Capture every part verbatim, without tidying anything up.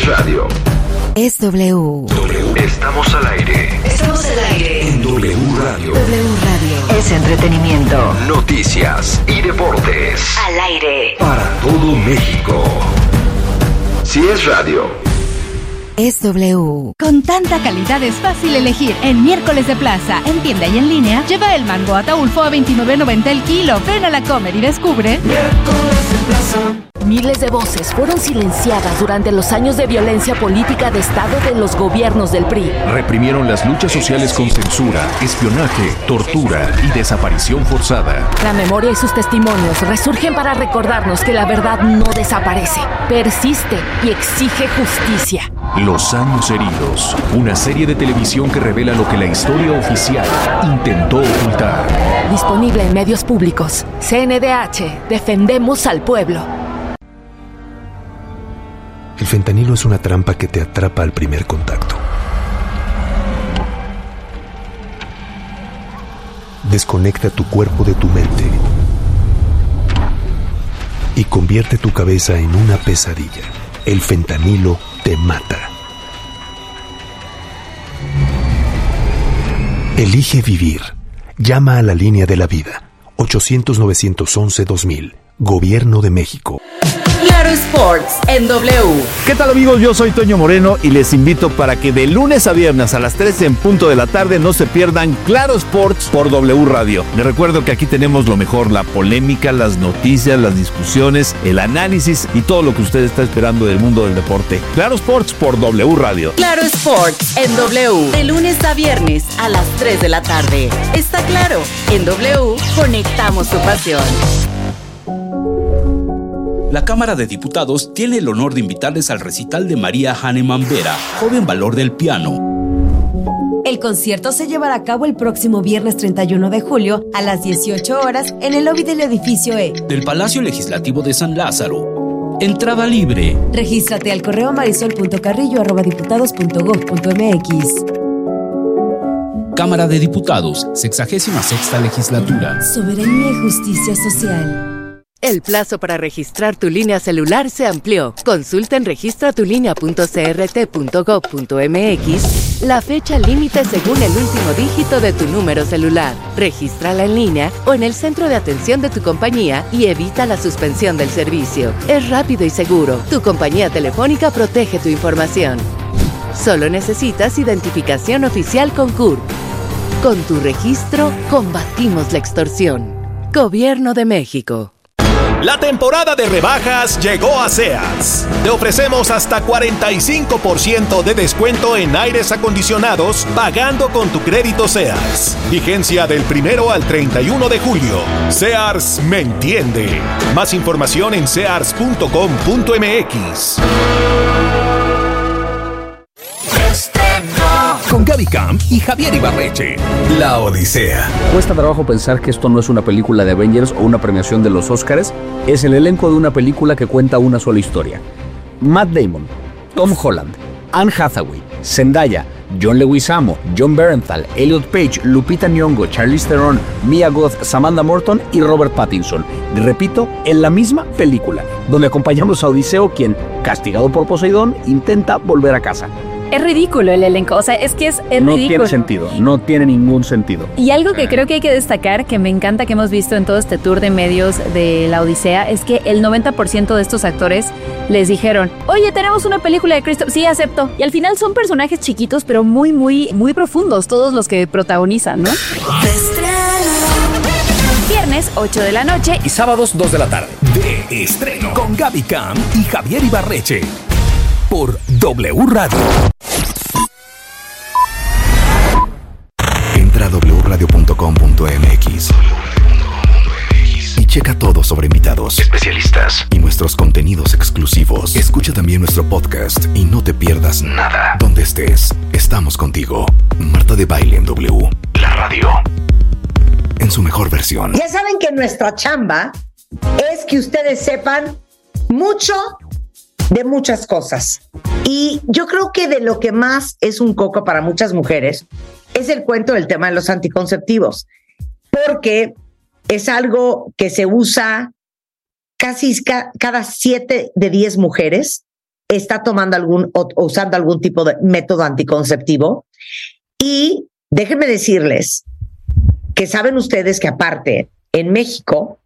es radio, es W. W. Estamos al aire. Estamos al aire. En W Radio. W Radio. Es entretenimiento. Noticias y deportes. Al aire. Para todo México. Si es radio, es W. Con tanta calidad es fácil elegir. En Miércoles de Plaza, en tienda y en línea, lleva el mango Ataulfo a veintinueve noventa el kilo. Ven a la Comer y descubre Miércoles de Plaza. Miles de voces fueron silenciadas durante los años de violencia política de Estado de los gobiernos del P R I. Reprimieron las luchas sociales con censura, espionaje, tortura y desaparición forzada. La memoria y sus testimonios resurgen para recordarnos que la verdad no desaparece, persiste y exige justicia. Los años heridos, una serie de televisión que revela lo que la historia oficial intentó ocultar. Disponible en medios públicos. C N D H, defendemos al pueblo. El fentanilo es una trampa que te atrapa al primer contacto. Desconecta tu cuerpo de tu mente y convierte tu cabeza en una pesadilla. El fentanilo te mata. Elige vivir. Llama a la línea de la vida. ochocientos, novecientos once, dos mil. Gobierno de México. Claro Sports en W. ¿Qué tal, amigos? Yo soy Toño Moreno y les invito para que de lunes a viernes a las trece en punto de la tarde no se pierdan Claro Sports por W Radio. Les recuerdo que aquí tenemos lo mejor, la polémica, las noticias, las discusiones, el análisis y todo lo que usted está esperando del mundo del deporte. Claro Sports por W Radio. Claro Sports en W. De lunes a viernes a las tres de la tarde. Está claro, en W conectamos tu pasión. La Cámara de Diputados tiene el honor de invitarles al recital de María Hahnemann Vera, joven valor del piano. El concierto se llevará a cabo el próximo viernes treinta y uno de julio a las dieciocho horas en el lobby del edificio E del Palacio Legislativo de San Lázaro. Entrada libre. Regístrate al correo marisol punto carrillo arroba diputados punto gob punto mx. Cámara de Diputados, sexagésima sexta legislatura. Soberanía y justicia social. El plazo para registrar tu línea celular se amplió. Consulta en registra tu línea punto c r t punto gob punto mx la fecha límite según el último dígito de tu número celular. Regístrala en línea o en el centro de atención de tu compañía y evita la suspensión del servicio. Es rápido y seguro. Tu compañía telefónica protege tu información. Solo necesitas identificación oficial con C U R P. Con tu registro, combatimos la extorsión. Gobierno de México. La temporada de rebajas llegó a Sears. Te ofrecemos hasta cuarenta y cinco por ciento de descuento en aires acondicionados pagando con tu crédito Sears. Vigencia del primero al treinta y uno de julio. Sears me entiende. Más información en sears punto com punto mx. Con Gaby Camp y Javier Ibarreche. La Odisea. Cuesta trabajo pensar que esto no es una película de Avengers o una premiación de los Óscares. Es el elenco de una película que cuenta una sola historia. Matt Damon, Tom Holland, Anne Hathaway, Zendaya, John Leguizamo, John Bernthal, Elliot Page, Lupita Nyong'o, Charlize Theron, Mia Goth, Samantha Morton y Robert Pattinson. Repito, en la misma película, donde acompañamos a Odiseo, quien, castigado por Poseidón, intenta volver a casa. Es ridículo el elenco, o sea, es que es, es no ridículo. No tiene sentido, no tiene ningún sentido. Y algo que creo que hay que destacar, que me encanta que hemos visto en todo este tour de medios de la Odisea, es que el noventa por ciento de estos actores les dijeron, oye, tenemos una película de Cristo, sí, acepto. Y al final son personajes chiquitos, pero muy, muy, muy profundos, todos los que protagonizan, ¿no? Viernes, ocho de la noche. Y sábados, dos de la tarde. De estreno. Con Gaby Camp y Javier Ibarreche. Por W Radio. Entra a doble u radio punto com punto mx y checa todo sobre invitados, especialistas y nuestros contenidos exclusivos. Escucha también nuestro podcast y no te pierdas nada. Donde estés, estamos contigo. Marta de Baile en W, la radio, en su mejor versión. Ya saben que nuestra chamba es que ustedes sepan mucho de muchas cosas. Y yo creo que de lo que más es un coco para muchas mujeres es el cuento del tema de los anticonceptivos, porque es algo que se usa casi ca- cada siete de diez mujeres está tomando algún o, o usando algún tipo de método anticonceptivo. Y déjenme decirles que saben ustedes que aparte, en México,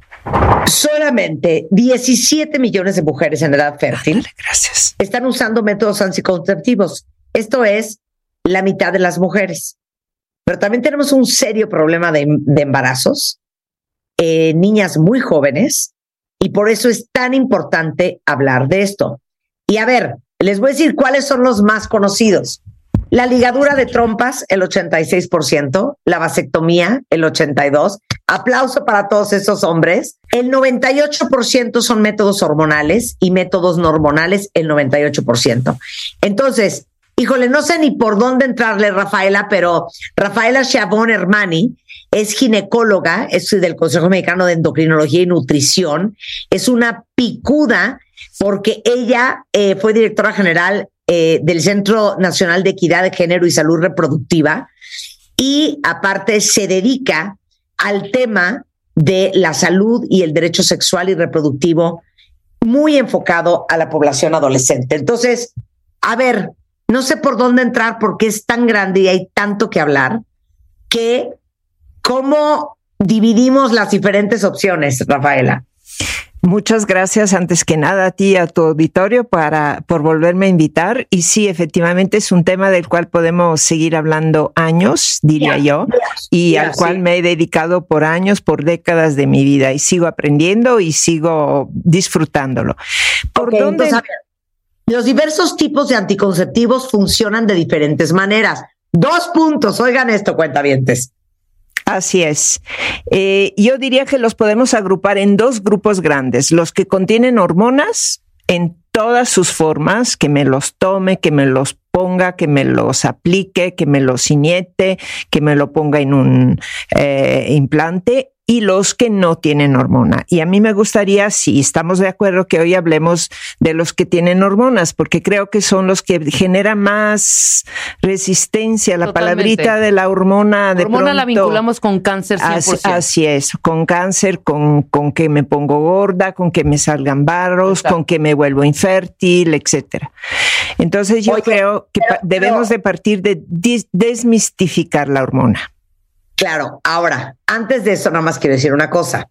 solamente diecisiete millones de mujeres en edad fértil Ándale, gracias. están usando métodos anticonceptivos. Esto es la mitad de las mujeres. Pero también tenemos un serio problema de, de embarazos, eh, niñas muy jóvenes, y por eso es tan importante hablar de esto. Y a ver, les voy a decir cuáles son los más conocidos. La ligadura de trompas, el ochenta y seis por ciento, la vasectomía, el ochenta y dos por ciento. Aplauso para todos esos hombres. El noventa y ocho por ciento son métodos hormonales y métodos no hormonales, el noventa y ocho por ciento. Entonces, híjole, no sé ni por dónde entrarle, Rafaela, pero Rafaela Chabón Hermani es ginecóloga, es del Consejo Mexicano de Endocrinología y Nutrición, es una picuda porque ella eh, fue directora general eh, del Centro Nacional de Equidad de Género y Salud Reproductiva y aparte se dedica al tema de la salud y el derecho sexual y reproductivo muy enfocado a la población adolescente. Entonces, a ver, no sé por dónde entrar porque es tan grande y hay tanto que hablar que ¿cómo dividimos las diferentes opciones, Rafaela? Muchas gracias antes que nada a ti y a tu auditorio para, por volverme a invitar. Y sí, efectivamente es un tema del cual podemos seguir hablando años, diría yeah, yo, yeah, y yeah, al cual sí. me he dedicado por años, por décadas de mi vida y sigo aprendiendo y sigo disfrutándolo. ¿Por okay, dónde? Entonces, los diversos tipos de anticonceptivos funcionan de diferentes maneras. Dos puntos, oigan esto, cuentavientes. Así es. Eh, yo diría que los podemos agrupar en dos grupos grandes. Los que contienen hormonas en todas sus formas, que me los tome, que me los ponga, que me los aplique, que me los inyecte, que me lo ponga en un eh, implante, y los que no tienen hormona. Y a mí me gustaría, si estamos de acuerdo, que hoy hablemos de los que tienen hormonas, porque creo que son los que generan más resistencia. La Totalmente. Palabrita de la hormona de hormona pronto, la vinculamos con cáncer cien por ciento. Así, así es, con cáncer, con, con que me pongo gorda, con que me salgan barros, Exacto. con que me vuelvo infértil, etcétera. Entonces yo Oye, creo que pero, debemos pero, de partir de des- desmistificar la hormona. Claro, ahora, antes de eso, nada más quiero decir una cosa.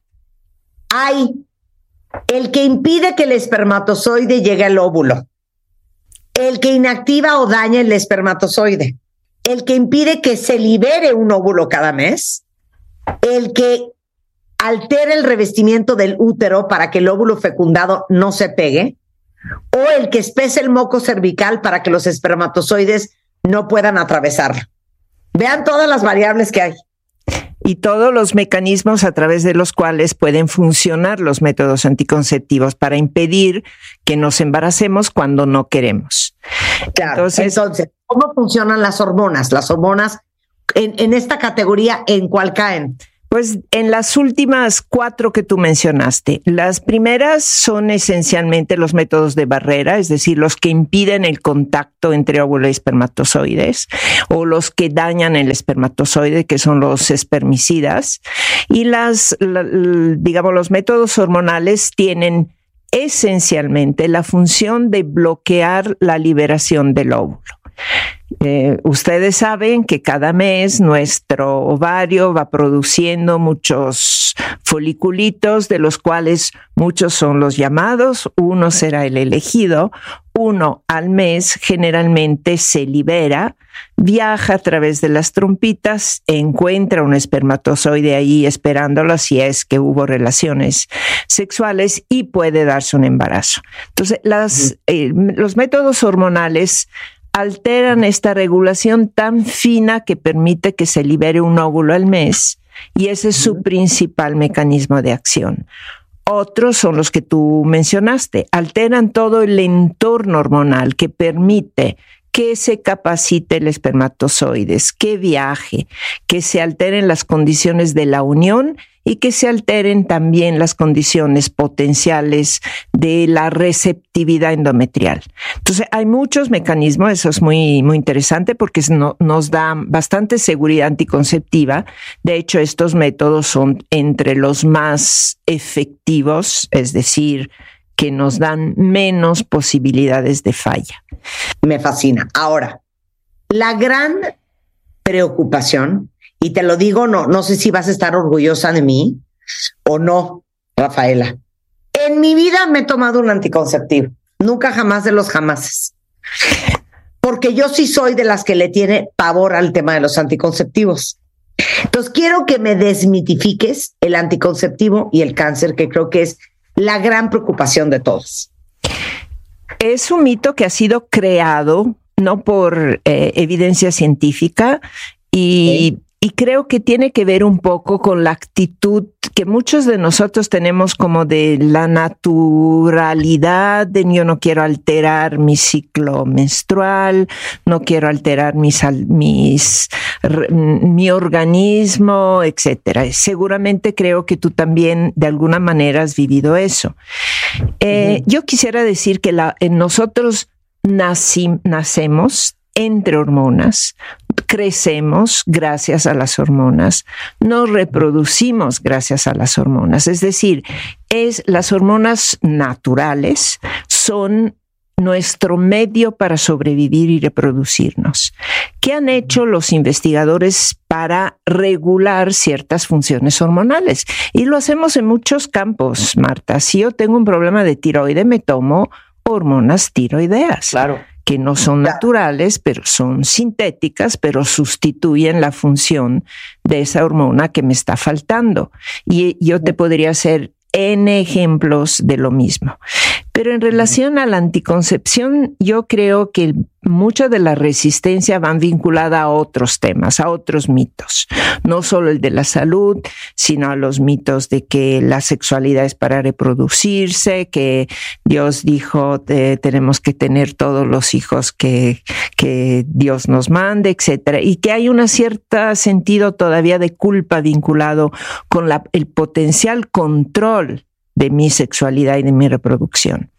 Hay el que impide que el espermatozoide llegue al óvulo, el que inactiva o daña el espermatozoide, el que impide que se libere un óvulo cada mes, el que altera el revestimiento del útero para que el óvulo fecundado no se pegue, o el que espesa el moco cervical para que los espermatozoides no puedan atravesarlo. Vean todas las variables que hay. Y todos los mecanismos a través de los cuales pueden funcionar los métodos anticonceptivos para impedir que nos embaracemos cuando no queremos. Claro, entonces, entonces ¿cómo funcionan las hormonas? Las hormonas en, en esta categoría, ¿en cuál caen? Pues en las últimas cuatro que tú mencionaste. Las primeras son esencialmente los métodos de barrera, es decir, los que impiden el contacto entre óvulo y espermatozoides, o los que dañan el espermatozoide, que son los espermicidas. Y las, la, digamos, los métodos hormonales tienen esencialmente la función de bloquear la liberación del óvulo. Eh, ustedes saben que cada mes nuestro ovario va produciendo muchos foliculitos, de los cuales muchos son los llamados, uno será el elegido, uno al mes generalmente se libera, viaja a través de las trompitas, encuentra un espermatozoide ahí esperándolo si es que hubo relaciones sexuales y puede darse un embarazo. Entonces, las, eh, los métodos hormonales alteran esta regulación tan fina que permite que se libere un óvulo al mes, y ese es su principal mecanismo de acción. Otros son los que tú mencionaste, alteran todo el entorno hormonal que permite que se capacite el espermatozoide, que viaje, que se alteren las condiciones de la unión y que se alteren también las condiciones potenciales de la receptividad endometrial. Entonces, hay muchos mecanismos, eso es muy, muy interesante porque no, nos da bastante seguridad anticonceptiva. De hecho, estos métodos son entre los más efectivos, es decir, que nos dan menos posibilidades de falla. Me fascina. Ahora, la gran preocupación, y te lo digo, no, no sé si vas a estar orgullosa de mí o no, Rafaela. En mi vida me he tomado un anticonceptivo. Nunca jamás de los jamases. Porque yo sí soy de las que le tiene pavor al tema de los anticonceptivos. Entonces quiero que me desmitifiques el anticonceptivo y el cáncer, que creo que es la gran preocupación de todos. Es un mito que ha sido creado no por eh, evidencia científica y, sí. y creo que tiene que ver un poco con la actitud que muchos de nosotros tenemos como de la naturalidad, de yo no quiero alterar mi ciclo menstrual, no quiero alterar mis, mis, mi organismo, etcétera. Seguramente creo que tú también de alguna manera has vivido eso. Eh, uh-huh. Yo quisiera decir que la, nosotros nací, nacemos entre hormonas, crecemos gracias a las hormonas, nos reproducimos gracias a las hormonas. Es decir, es, las hormonas naturales son nuestro medio para sobrevivir y reproducirnos. ¿Qué han hecho los investigadores para regular ciertas funciones hormonales? Y lo hacemos en muchos campos, Marta. Si yo tengo un problema de tiroide, me tomo hormonas tiroideas. Claro. Que no son naturales, pero son sintéticas, pero sustituyen la función de esa hormona que me está faltando. Y yo te podría hacer N ejemplos de lo mismo. Pero en relación a la anticoncepción, yo creo que mucha de la resistencia van vinculada a otros temas, a otros mitos. No solo el de la salud, sino a los mitos de que la sexualidad es para reproducirse, que Dios dijo que tenemos que tener todos los hijos que, que Dios nos mande, etcétera. Y que hay un cierto sentido todavía de culpa vinculado con la, el potencial control de mi sexualidad y de mi reproducción.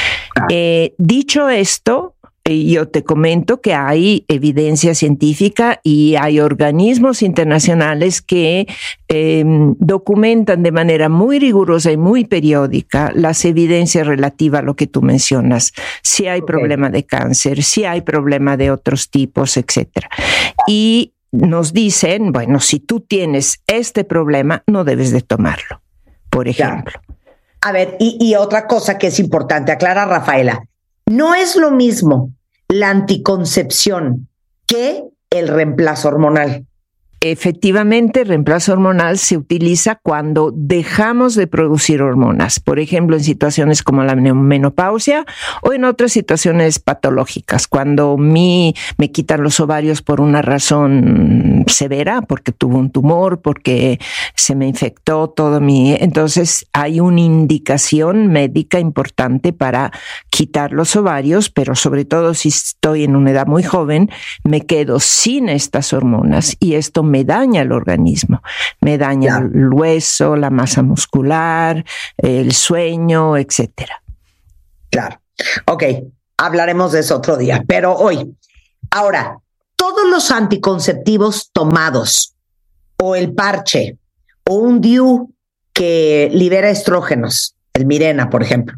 Eh, dicho esto, yo te comento que hay evidencia científica y hay organismos internacionales que eh, documentan de manera muy rigurosa y muy periódica las evidencias relativas a lo que tú mencionas. Si hay okay. problema de cáncer, si hay problema de otros tipos, etcétera. Y nos dicen, bueno, si tú tienes este problema, no debes de tomarlo, por ejemplo. Ya. A ver, y, y otra cosa que es importante aclarar, Rafaela, no es lo mismo la anticoncepción que el reemplazo hormonal. Efectivamente, el reemplazo hormonal se utiliza cuando dejamos de producir hormonas, por ejemplo, en situaciones como la menopausia o en otras situaciones patológicas, cuando mi, me quitan los ovarios por una razón severa, porque tuve un tumor, porque se me infectó todo mi... Entonces hay una indicación médica importante para quitar los ovarios, pero sobre todo si estoy en una edad muy joven, me quedo sin estas hormonas y esto me daña el organismo, me daña claro. el hueso, la masa muscular, el sueño, etcétera. Claro. Ok, hablaremos de eso otro día, pero hoy. Ahora, todos los anticonceptivos tomados, o el parche, o un D I U que libera estrógenos, el Mirena, por ejemplo,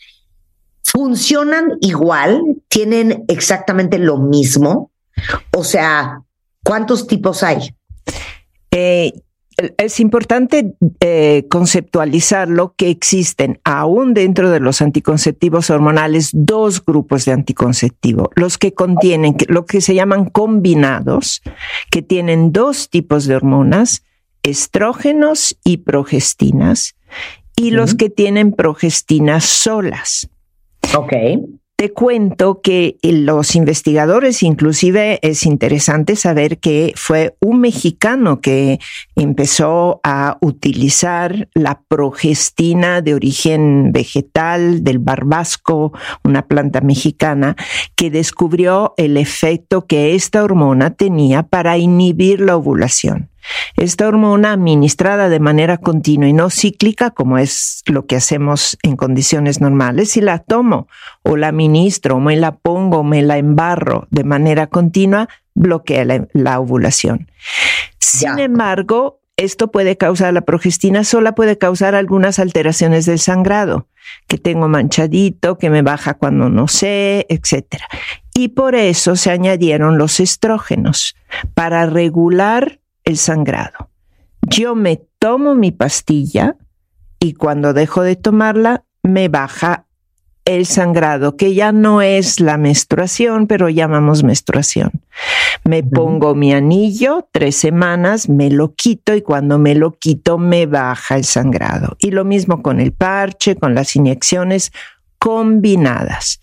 ¿funcionan igual? ¿Tienen exactamente lo mismo? O sea, ¿cuántos tipos hay? Eh, es importante eh, conceptualizarlo que existen aún dentro de los anticonceptivos hormonales dos grupos de anticonceptivo, los que contienen lo que se llaman combinados, que tienen dos tipos de hormonas, estrógenos y progestinas, y uh-huh. los que tienen progestinas solas. Okay. Te cuento que los investigadores, inclusive es interesante saber que fue un mexicano que empezó a utilizar la progestina de origen vegetal del barbasco, una planta mexicana, que descubrió el efecto que esta hormona tenía para inhibir la ovulación. Esta hormona administrada de manera continua y no cíclica, como es lo que hacemos en condiciones normales, si la tomo o la administro o me la pongo o me la embarro de manera continua, bloquea la, la ovulación. Sin ya. embargo, esto puede causar, la progestina sola puede causar algunas alteraciones del sangrado. que tengo manchadito, que me baja cuando no sé, etcétera. Y por eso se añadieron los estrógenos, para regular el sangrado. Yo me tomo mi pastilla y cuando dejo de tomarla, me baja el sangrado, que ya no es la menstruación, pero llamamos menstruación. Me uh-huh. pongo mi anillo, tres semanas, me lo quito y cuando me lo quito me baja el sangrado. Y lo mismo con el parche, con las inyecciones combinadas.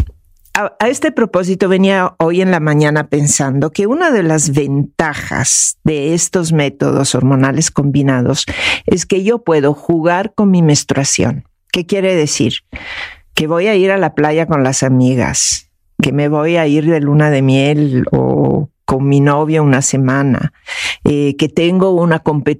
A, a este propósito venía hoy en la mañana pensando que una de las ventajas de estos métodos hormonales combinados es que yo puedo jugar con mi menstruación. ¿Qué quiere decir? Que voy a ir a la playa con las amigas, que me voy a ir de luna de miel o con mi novio una semana, eh, que tengo una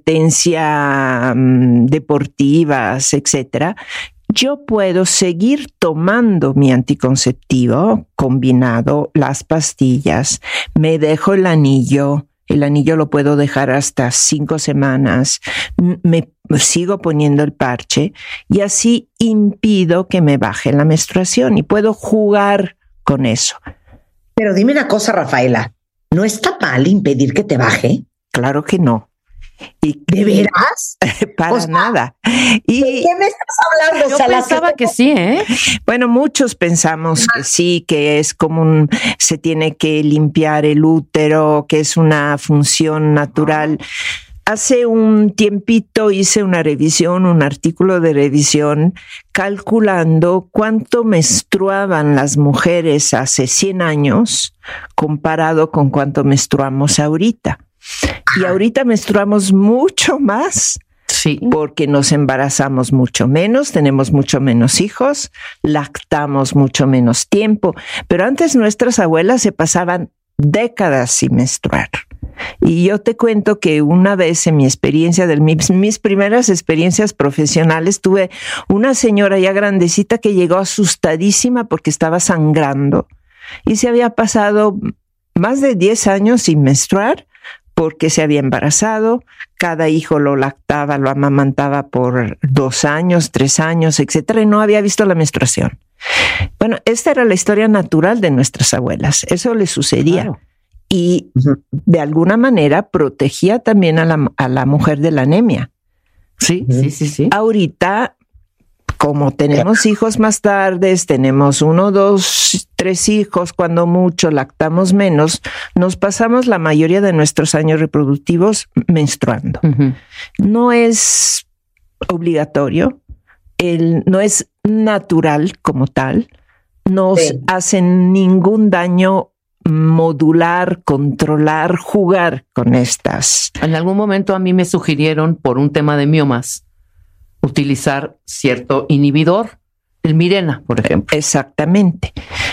competencia um, deportiva, etcétera. Yo puedo seguir tomando mi anticonceptivo combinado, las pastillas, me dejo el anillo. El anillo lo puedo dejar hasta cinco semanas, me sigo poniendo el parche y así impido que me baje la menstruación y puedo jugar con eso. Pero dime una cosa, Rafaela, ¿no está mal impedir que te baje? Claro que no. Y, ¿de veras? Para o sea, nada. Y, ¿de qué me estás hablando? Yo o sea, pensaba que... que sí, ¿eh? Bueno, muchos pensamos que sí, que es como un, se tiene que limpiar el útero, que es una función natural. Hace un tiempito hice una revisión, un artículo de revisión, calculando cuánto menstruaban las mujeres hace cien años comparado con cuánto menstruamos ahorita. Y ahorita menstruamos mucho más, sí, porque nos embarazamos mucho menos, tenemos mucho menos hijos, lactamos mucho menos tiempo. Pero antes nuestras abuelas se pasaban décadas sin menstruar. Y yo te cuento que una vez en mi experiencia, de mis, mis primeras experiencias profesionales, tuve una señora ya grandecita que llegó asustadísima porque estaba sangrando y se había pasado más de diez años sin menstruar, porque se había embarazado, cada hijo lo lactaba, lo amamantaba por dos años, tres años, etcétera, y no había visto la menstruación. Bueno, esta era la historia natural de nuestras abuelas, eso le sucedía. Claro. Y de alguna manera protegía también a la, a la mujer de la anemia. Sí, sí, sí, sí. Ahorita, como tenemos hijos más tardes, tenemos uno, dos, tres hijos, cuando mucho, lactamos menos, nos pasamos la mayoría de nuestros años reproductivos menstruando. Uh-huh. No es obligatorio, el, no es natural como tal, no sí. hacen ningún daño modular, controlar, jugar con estas. En algún momento a mí me sugirieron, por un tema de miomas, utilizar cierto inhibidor, el Mirena, por ejemplo. Exactamente,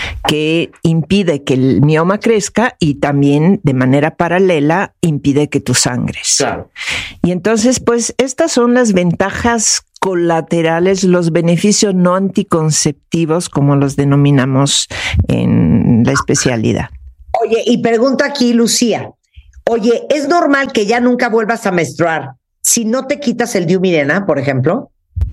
que impide que el mioma crezca y también de manera paralela impide que tú sangres. Claro. Y entonces, pues, estas son las ventajas colaterales, los beneficios no anticonceptivos, como los denominamos en la especialidad. Oye, y pregunta aquí Lucía, oye, ¿es normal que ya nunca vuelvas a menstruar si no te quitas el Diumirena, por ejemplo?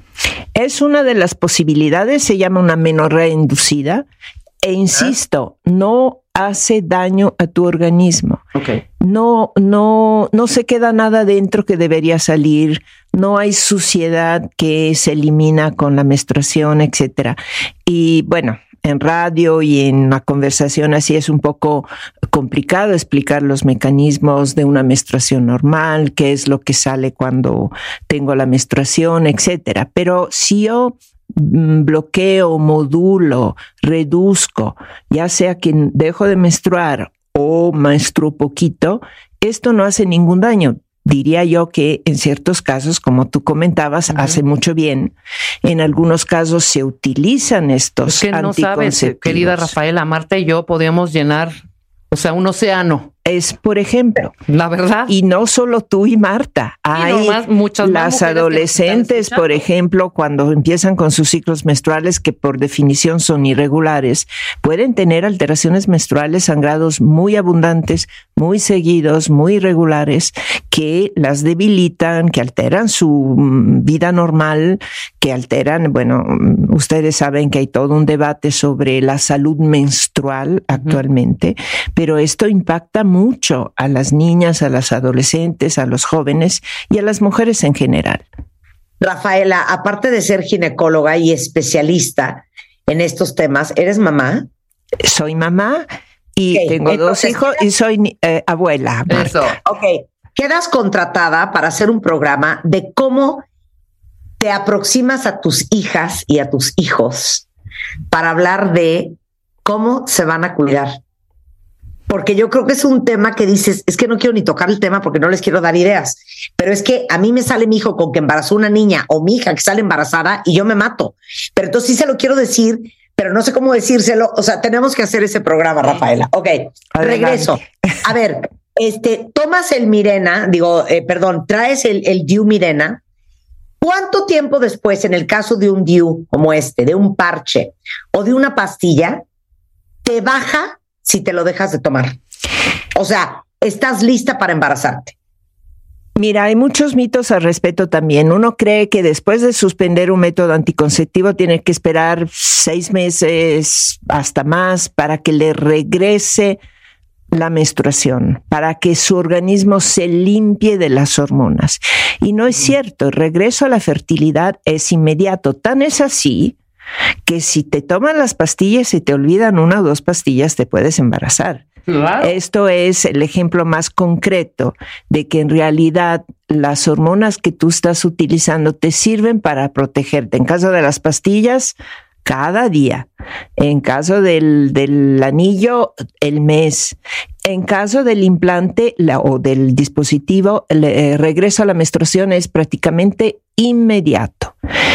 Es una de las posibilidades, se llama una amenorrea inducida, e insisto, ¿Ah? no hace daño a tu organismo. Okay. No, no, no se queda nada dentro que debería salir, no hay suciedad que se elimina con la menstruación, etcétera. Y bueno, en radio y en una conversación así es un poco complicado explicar los mecanismos de una menstruación normal, qué es lo que sale cuando tengo la menstruación, etcétera. Pero si yo bloqueo, modulo, reduzco, ya sea que dejo de menstruar o menstruo poquito, esto no hace ningún daño. Diría yo que en ciertos casos, como tú comentabas, uh-huh. hace mucho bien. En algunos casos se utilizan estos es que no anticonceptivos. Sabes, querida Rafaela, Marta y yo podíamos llenar, o sea, un océano Es, por ejemplo, la verdad. Y no solo tú y Marta. Hay no más, muchas las más adolescentes, por ejemplo, cuando empiezan con sus ciclos menstruales, que por definición son irregulares, pueden tener alteraciones menstruales, sangrados muy abundantes, muy seguidos, muy irregulares, que las debilitan, que alteran su vida normal, que alteran, bueno, ustedes saben que hay todo un debate sobre la salud menstrual actualmente, uh-huh. pero esto impacta mucho a las niñas, a las adolescentes, a los jóvenes y a las mujeres en general. Rafaela, aparte de ser ginecóloga y especialista en estos temas, ¿eres mamá? Soy mamá y okay. tengo Entonces, dos hijos y soy eh, abuela. Eso. Ok. Quedas contratada para hacer un programa de cómo te aproximas a tus hijas y a tus hijos para hablar de cómo se van a cuidar. Porque yo creo que es un tema que dices, es que no quiero ni tocar el tema porque no les quiero dar ideas, pero es que a mí me sale mi hijo con que embarazó una niña o mi hija que sale embarazada y yo me mato. Pero entonces sí se lo quiero decir, pero no sé cómo decírselo. O sea, tenemos que hacer ese programa, Rafaela. Ok, adelante. Regreso. A ver, este, tomas el Mirena, digo, eh, perdón, traes el, el D I U Mirena. ¿Cuánto tiempo después, en el caso de un D I U como este, de un parche o de una pastilla, te baja si te lo dejas de tomar? O sea, ¿estás lista para embarazarte? Mira, hay muchos mitos al respecto también. Uno cree que después de suspender un método anticonceptivo tiene que esperar seis meses hasta más para que le regrese la menstruación, para que su organismo se limpie de las hormonas. Y no es cierto, el regreso a la fertilidad es inmediato. Tan es así que si te toman las pastillas y te olvidan una o dos pastillas, te puedes embarazar. Claro. Esto es el ejemplo más concreto de que en realidad las hormonas que tú estás utilizando te sirven para protegerte. En caso de las pastillas, cada día. En caso del, del anillo, el mes. En caso del implante la, o del dispositivo, el eh, regreso a la menstruación es prácticamente inmediato.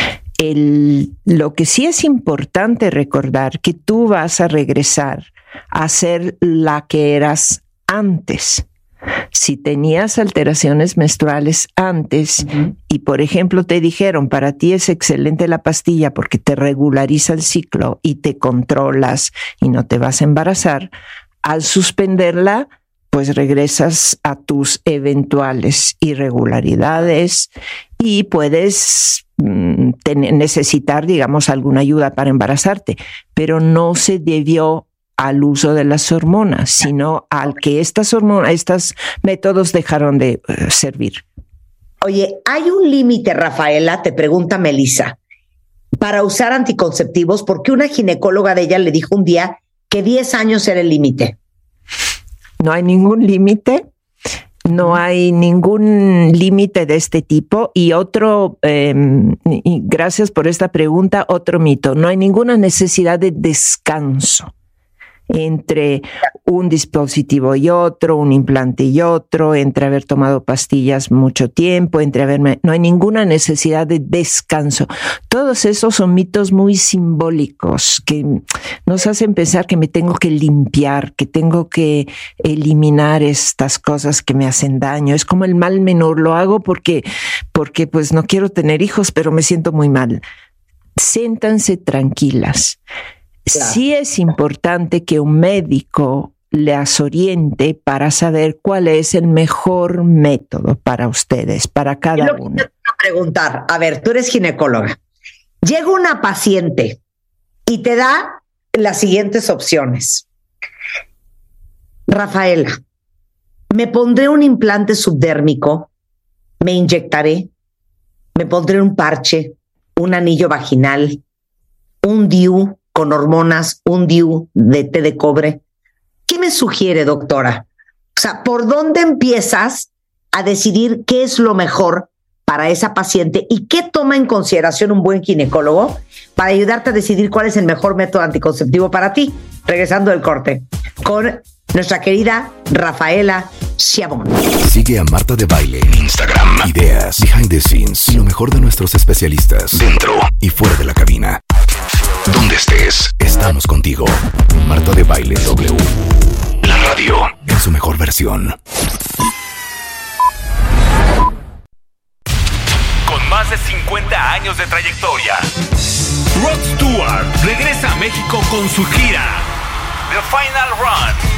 El, lo que sí es importante recordar que tú vas a regresar a ser la que eras antes. Si tenías alteraciones menstruales antes uh-huh. y, por ejemplo, te dijeron, para ti es excelente la pastilla porque te regulariza el ciclo y te controlas y no te vas a embarazar, al suspenderla, pues regresas a tus eventuales irregularidades y puedes mm, tener, necesitar, digamos, alguna ayuda para embarazarte, pero no se debió al uso de las hormonas, sino al que estas hormonas, estos métodos dejaron de uh, servir. Oye, ¿hay un límite, Rafaela? Te pregunta Melissa, para usar anticonceptivos, porque una ginecóloga de ella le dijo un día que diez años era el límite. No hay ningún límite, no hay ningún límite de este tipo. Y otro, eh, y gracias por esta pregunta, otro mito, no hay ninguna necesidad de descanso entre un dispositivo y otro, un implante y otro, entre haber tomado pastillas mucho tiempo, entre haberme... No hay ninguna necesidad de descanso. Todos esos son mitos muy simbólicos que nos hacen pensar que me tengo que limpiar, que tengo que eliminar estas cosas que me hacen daño. Es como el mal menor. Lo hago porque, porque pues no quiero tener hijos, pero me siento muy mal. Siéntanse tranquilas. Claro. Sí es importante que un médico las oriente para saber cuál es el mejor método para ustedes, para cada uno. Quiero preguntar, a ver, tú eres ginecóloga. Llega una paciente y te da las siguientes opciones. Rafaela, me pondré un implante subdérmico, me inyectaré, me pondré un parche, un anillo vaginal, un D I U con hormonas, un D I U de té de cobre. ¿Qué me sugiere, doctora? O sea, ¿por dónde empiezas a decidir qué es lo mejor para esa paciente y qué toma en consideración un buen ginecólogo para ayudarte a decidir cuál es el mejor método anticonceptivo para ti? Regresando del corte con nuestra querida Rafaela Schiavone. Sigue a Marta de Baile en Instagram. Ideas, behind the scenes y lo mejor de nuestros especialistas dentro y fuera de la cabina. Donde estés, estamos contigo. Marta de Baile W. La radio en su mejor versión. Con más de cincuenta años de trayectoria, Rod Stewart regresa a México con su gira The Final Run.